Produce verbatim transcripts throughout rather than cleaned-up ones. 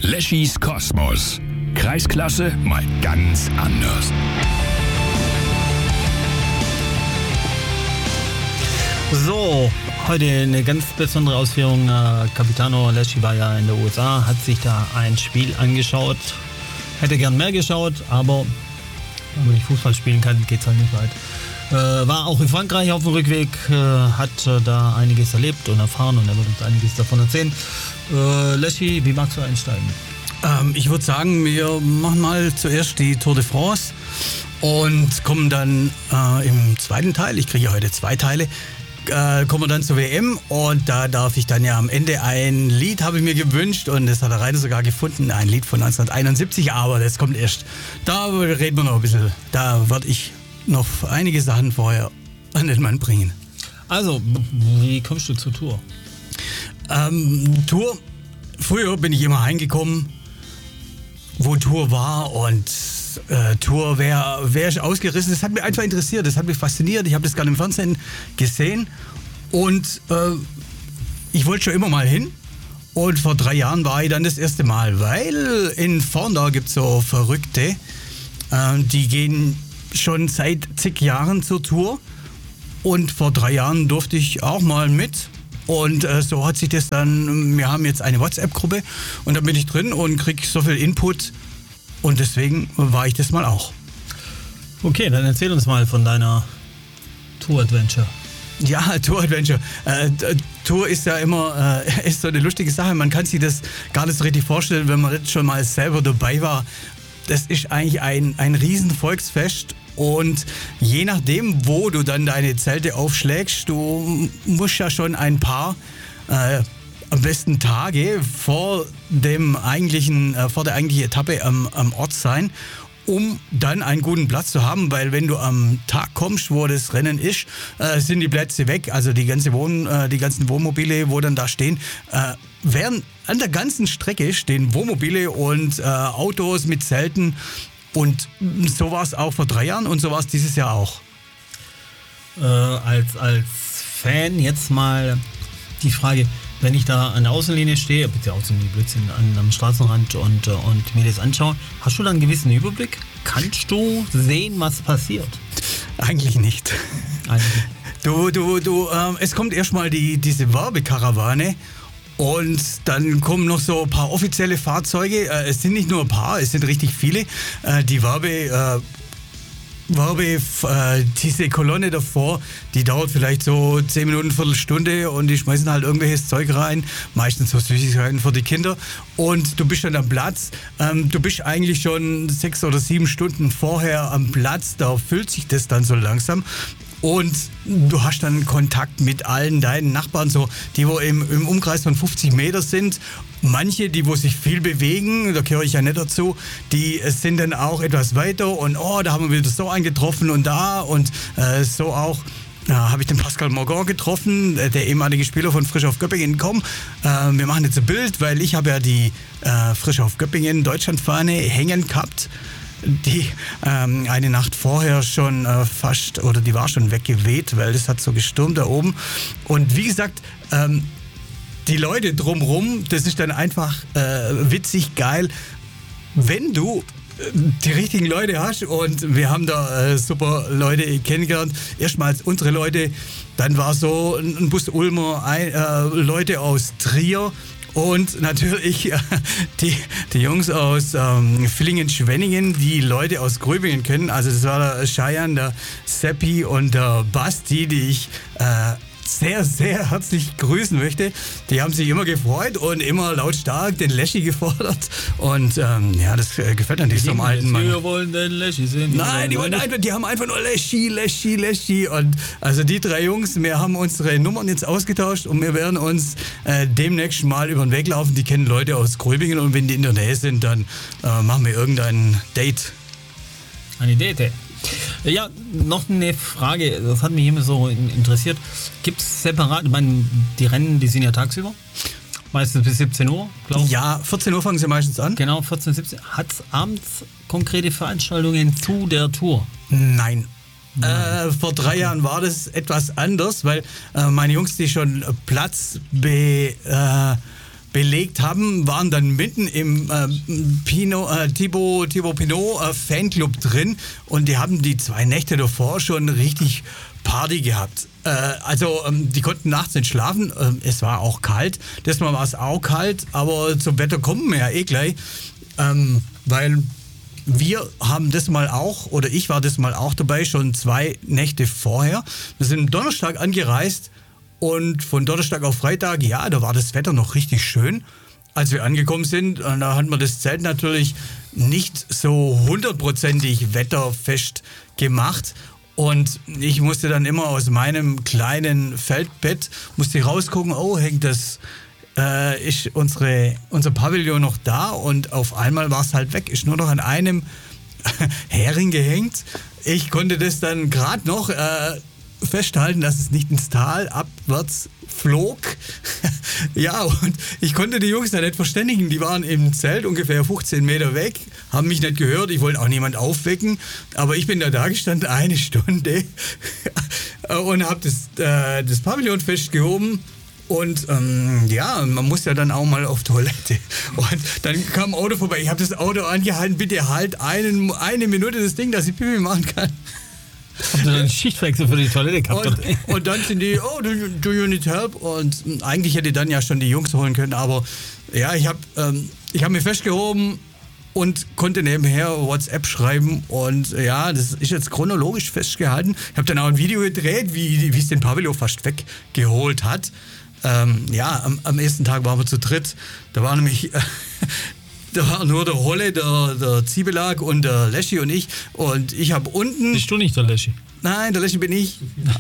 Leschis Kosmos. Kreisklasse mal ganz anders. So, heute eine ganz besondere Ausführung. Capitano Leschi war ja in der U S A, hat sich da ein Spiel angeschaut. Hätte gern mehr geschaut, aber wenn man nicht Fußball spielen kann, geht es halt nicht weit. Äh, war auch in Frankreich auf dem Rückweg, äh, hat äh, da einiges erlebt und erfahren und er wird uns einiges davon erzählen. Äh, Leschi, wie magst du einsteigen? Ähm, ich würde sagen, wir machen mal zuerst die Tour de France und kommen dann äh, im zweiten Teil, ich kriege heute zwei Teile, äh, kommen wir dann zur W M und da darf ich dann ja am Ende ein Lied, habe ich mir gewünscht und das hat der Rainer sogar gefunden, ein Lied von neunzehnhunderteinundsiebzig, aber das kommt erst, da reden wir noch ein bisschen, da werde ich noch einige Sachen vorher an den Mann bringen. Also, wie kommst du zur Tour? Ähm, Tour, früher bin ich immer heimgekommen, wo Tour war und äh, Tour, wer, wer ist ausgerissen, das hat mich einfach interessiert, das hat mich fasziniert, ich habe das gerade im Fernsehen gesehen und äh, ich wollte schon immer mal hin und vor drei Jahren war ich dann das erste Mal, weil in Vorndau gibt es so Verrückte, äh, die gehen schon seit zig Jahren zur Tour und vor drei Jahren durfte ich auch mal mit und äh, so hat sich das dann, wir haben jetzt eine WhatsApp-Gruppe und da bin ich drin und kriege so viel Input und deswegen war ich das mal auch. Okay, dann erzähl uns mal von deiner Tour-Adventure. Ja, Tour-Adventure. Äh, Tour ist ja immer äh, ist so eine lustige Sache, man kann sich das gar nicht so richtig vorstellen, wenn man jetzt schon mal selber dabei war. Das ist eigentlich ein, ein riesen Volksfest und je nachdem, wo du dann deine Zelte aufschlägst, du musst ja schon ein paar äh, am besten Tage vor dem eigentlichen, äh, vor der eigentlichen Etappe am, am Ort sein, um dann einen guten Platz zu haben, weil wenn du am Tag kommst, wo das Rennen ist, äh, sind die Plätze weg, also die ganze Wohn, äh, die ganzen Wohnmobile, wo dann da stehen, äh, werden an der ganzen Strecke stehen Wohnmobile und äh, Autos mit Zelten und so war es auch vor drei Jahren und so war es dieses Jahr auch. Äh, als, als Fan jetzt mal die Frage, wenn ich da an der Außenlinie stehe, bitte Außenlinie, Blödsinn, an, am Straßenrand und, und mir das anschaue, hast du dann einen gewissen Überblick? Kannst du sehen, was passiert? Eigentlich nicht. Eigentlich. Du, du, du, ähm, es kommt erstmal die, diese Werbekarawane und dann kommen noch so ein paar offizielle Fahrzeuge. Äh, es sind nicht nur ein paar, es sind richtig viele. Äh, die Werbe... Äh, Werbe, äh, diese Kolonne davor, die dauert vielleicht so zehn Minuten, Viertelstunde und die schmeißen halt irgendwelches Zeug rein, meistens so Süßigkeiten für die Kinder und du bist dann am Platz, ähm, du bist eigentlich schon sechs oder sieben Stunden vorher am Platz, da füllt sich das dann so langsam und du hast dann Kontakt mit allen deinen Nachbarn, so die wo im, im Umkreis von fünfzig Meter sind. Manche, die wo sich viel bewegen, da gehöre ich ja nicht dazu, die sind dann auch etwas weiter und oh, da haben wir wieder so einen getroffen und da und äh, so auch. Ja, habe ich den Pascal Morgan getroffen, der ehemalige Spieler von Frisch auf Göppingen. Komm, äh, wir machen jetzt ein Bild, weil ich habe ja die äh, Frisch auf Göppingen Deutschlandfahne hängen gehabt. Die ähm, eine Nacht vorher schon äh, fast, oder die war schon weggeweht, weil das hat so gestürmt da oben. Und wie gesagt, ähm, die Leute drumrum, das ist dann einfach äh, witzig, geil, wenn du die richtigen Leute hast und wir haben da äh, super Leute kennengelernt. Erstmals unsere Leute, dann war so ein Bus Ulmer, ein, äh, Leute aus Trier und natürlich äh, die, die Jungs aus ähm, Villingen-Schwenningen, die Leute aus Gröbingen kennen. Also das war der Cheyenne, der Seppi und der Basti, die ich äh, sehr, sehr herzlich grüßen möchte. Die haben sich immer gefreut und immer lautstark den Leschi gefordert. Und ähm, ja, das äh, gefällt natürlich so einem alten Mann. Wir wollen den Leschi sehen. Nein, die, wollen einfach, die haben einfach nur Leschi, Leschi, Leschi. Und also die drei Jungs, wir haben unsere Nummern jetzt ausgetauscht und wir werden uns äh, demnächst mal über den Weg laufen. Die kennen Leute aus Gröbingen und wenn die in der Nähe sind, dann äh, machen wir irgendein Date. Eine Date. Ja, noch eine Frage, das hat mich immer so interessiert. Gibt es separat, ich meine, die Rennen, die sind ja tagsüber, meistens bis siebzehn Uhr, glaube ich. Ja, vierzehn Uhr fangen sie meistens an. Genau, vierzehn, siebzehn. Hat es abends konkrete Veranstaltungen zu der Tour? Nein. Äh, vor drei Jahren war das etwas anders, weil äh, meine Jungs, die schon Platz be, äh, belegt haben, waren dann mitten im äh, Pino, äh, Thibaut, Thibaut Pinot äh, Fanclub drin und die haben die zwei Nächte davor schon richtig Party gehabt. Äh, also ähm, die konnten nachts nicht schlafen, äh, es war auch kalt, das Mal war es auch kalt, aber zum Wetter kommen wir ja eh gleich, ähm, weil wir haben das mal auch, oder ich war das mal auch dabei, schon zwei Nächte vorher. Wir sind Donnerstag angereist und von Donnerstag auf Freitag, ja, da war das Wetter noch richtig schön. Als wir angekommen sind, da hat man das Zelt natürlich nicht so hundertprozentig wetterfest gemacht. Und ich musste dann immer aus meinem kleinen Feldbett, musste rausgucken, oh, hängt das, äh, ist unsere, unser Pavillon noch da? Und auf einmal war es halt weg, ist nur noch an einem Hering gehängt. Ich konnte das dann gerade noch äh, festhalten, dass es nicht ins Tal abwärts flog. Ja, und ich konnte die Jungs da nicht verständigen. Die waren im Zelt ungefähr fünfzehn Meter weg, haben mich nicht gehört. Ich wollte auch niemand aufwecken. Aber ich bin da da gestanden eine Stunde und habe das, äh, das Pavillon festgehoben. Und ähm, ja, man muss ja dann auch mal auf Toilette. Und dann kam ein Auto vorbei. Ich habe das Auto angehalten. Bitte halt einen, eine Minute das Ding, dass ich Pipi machen kann. Habt ihr dann Schichtwechsel für die Toilette gehabt? Und, und dann sind die, oh, do, do you need help? Und eigentlich hätte ich dann ja schon die Jungs holen können, aber ja, ich habe ähm, ich hab mich festgehoben und konnte nebenher WhatsApp schreiben und ja, das ist jetzt chronologisch festgehalten. Ich habe dann auch ein Video gedreht, wie, wie es den Pavillon fast weggeholt hat. Ähm, ja, am, am ersten Tag waren wir zu dritt. Da war nämlich... Äh, Da war nur der Holle, der, der Ziebelag und der Leschi und ich. Und ich habe unten... Bist du nicht der Leschi? Nein, der Leschi bin ich.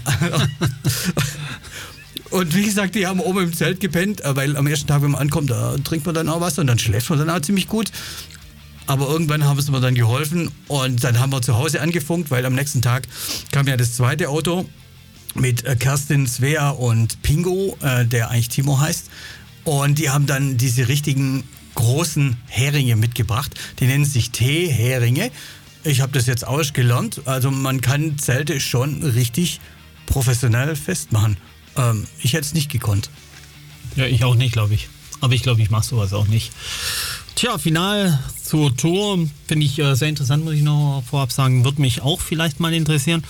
Und wie gesagt, die haben oben im Zelt gepennt, weil am ersten Tag, wenn man ankommt, da trinkt man dann auch was und dann schläft man dann auch ziemlich gut. Aber irgendwann haben sie mir dann geholfen und dann haben wir zu Hause angefunkt, weil am nächsten Tag kam ja das zweite Auto mit Kerstin, Svea und Pingo, der eigentlich Timo heißt. Und die haben dann diese richtigen großen Heringe mitgebracht. Die nennen sich T-Heringe. Ich habe das jetzt ausgelernt. Also man kann Zelte schon richtig professionell festmachen. Ähm, ich hätte es nicht gekonnt. Ja, ich auch nicht, glaube ich. Aber ich glaube, ich mache sowas auch nicht. Tja, final zur Tour. Finde ich äh, sehr interessant, muss ich noch vorab sagen. Würde mich auch vielleicht mal interessieren.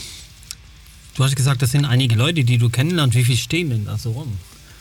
Du hast gesagt, das sind einige Leute, die du kennenlernst. Wie viel stehen denn da so rum?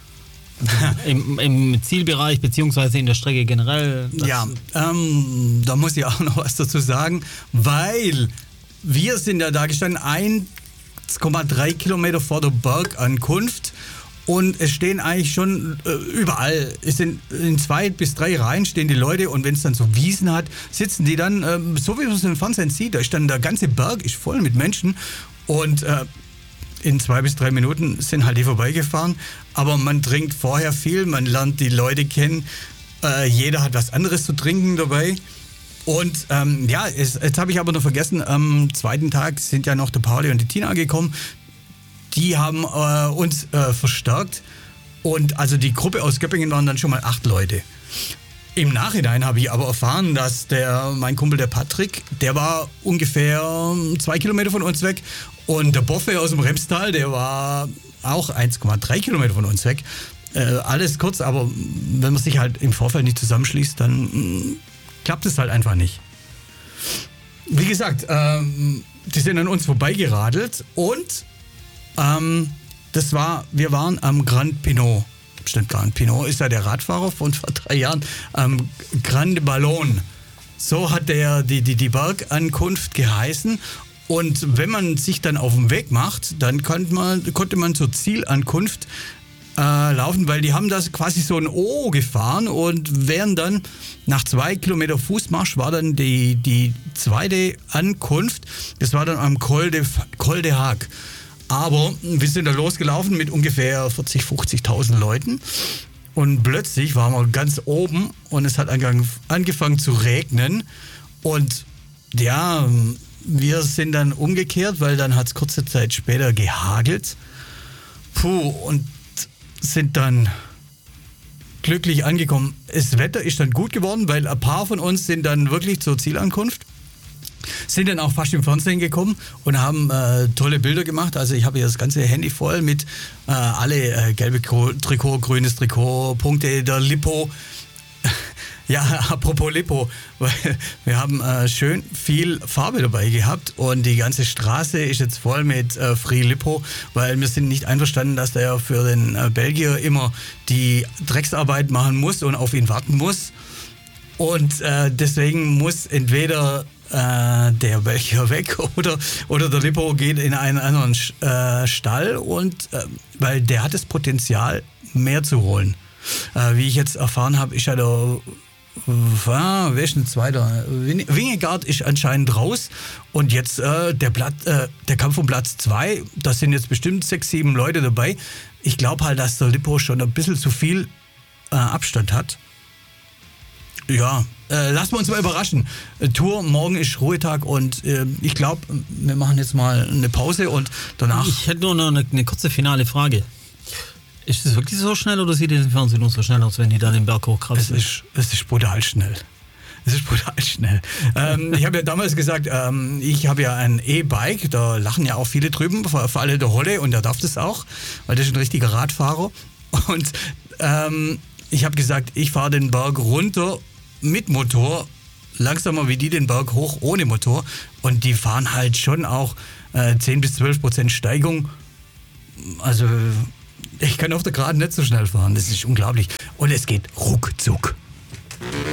Im, Im Zielbereich beziehungsweise in der Strecke generell? Ja, ähm, da muss ich auch noch was dazu sagen, weil wir sind ja da gestanden eins Komma drei Kilometer vor der Bergankunft und es stehen eigentlich schon äh, überall, es sind in zwei bis drei Reihen stehen die Leute und wenn es dann so Wiesen hat, sitzen die dann, äh, so wie man es im Fernsehen sieht, da ist dann der ganze Berg ist voll mit Menschen und äh, in zwei bis drei Minuten sind halt die vorbeigefahren. Aber man trinkt vorher viel, man lernt die Leute kennen. Äh, jeder hat was anderes zu trinken dabei. Und ähm, ja, es, jetzt habe ich aber noch vergessen, am zweiten Tag sind ja noch der Pauli und die Tina gekommen. Die haben äh, uns äh, verstärkt. Und also die Gruppe aus Göppingen waren dann schon mal acht Leute. Im Nachhinein habe ich aber erfahren, dass der, mein Kumpel der Patrick, der war ungefähr zwei Kilometer von uns weg. Und der Boffe aus dem Remstal, der war auch eins Komma drei Kilometer von uns weg. Äh, alles kurz, aber wenn man sich halt im Vorfeld nicht zusammenschließt, dann mh, klappt es halt einfach nicht. Wie gesagt, ähm, die sind an uns vorbeigeradelt und ähm, das war, wir waren am Grand Pinot. Stimmt, Grand Pinot ist ja der Radfahrer von vor drei Jahren am Grande Ballon. So hat der die, die, die Bergankunft geheißen. Und wenn man sich dann auf den Weg macht, dann konnte man, konnte man zur Zielankunft äh, laufen, weil die haben das quasi so ein O gefahren und wären dann nach zwei Kilometer Fußmarsch war dann die, die zweite Ankunft. Das war dann am Col de, Col de Hague. Aber wir sind da losgelaufen mit ungefähr vierzig, fünfzigtausend Leuten und plötzlich waren wir ganz oben und es hat angefangen zu regnen und ja, wir sind dann umgekehrt, weil dann hat es kurze Zeit später gehagelt. Puh, und sind dann glücklich angekommen. Das Wetter ist dann gut geworden, weil ein paar von uns sind dann wirklich zur Zielankunft. sind dann auch fast im Fernsehen gekommen und haben äh, tolle Bilder gemacht. Also ich habe hier das ganze Handy voll mit äh, alle äh, gelbe Trikot, grünes Trikot, Punkte der Lippo. Ja, apropos Lippo, wir haben äh, schön viel Farbe dabei gehabt und die ganze Straße ist jetzt voll mit äh, Free Lippo, weil wir sind nicht einverstanden, dass der für den äh, Belgier immer die Drecksarbeit machen muss und auf ihn warten muss. Und äh, deswegen muss entweder äh, der Belgier weg oder, oder der Lippo geht in einen anderen äh, Stall, und, äh, weil der hat das Potenzial, mehr zu holen. Äh, wie ich jetzt erfahren habe, ist ja der Ah, wer ist denn Zweiter? Wingegaard ist anscheinend raus und jetzt äh, der, Platz, äh, der Kampf um Platz zwei, da sind jetzt bestimmt sechs, sieben Leute dabei. Ich glaube halt, dass der Lippo schon ein bisschen zu viel äh, Abstand hat. Ja, äh, lassen wir uns mal überraschen. Äh, Tour, morgen ist Ruhetag und äh, ich glaube, wir machen jetzt mal eine Pause und danach... Ich hätte nur noch eine, eine kurze finale Frage. Ist es wirklich so schnell oder sieht es im Fernsehen nur so schnell aus, wenn die da den Berg hochkrabbeln? Es ist, es ist brutal schnell. Es ist brutal schnell. ähm, ich habe ja damals gesagt, ähm, ich habe ja ein E-Bike, da lachen ja auch viele drüben, vor, vor allem der Holle, und der darf das auch, weil der ist ein richtiger Radfahrer. Und ähm, ich habe gesagt, ich fahre den Berg runter mit Motor, langsamer wie die den Berg hoch ohne Motor. Und die fahren halt schon auch äh, zehn bis zwölf Prozent Steigung. Also... Ich kann auf der Geraden nicht so schnell fahren, das ist unglaublich. Und es geht ruckzuck.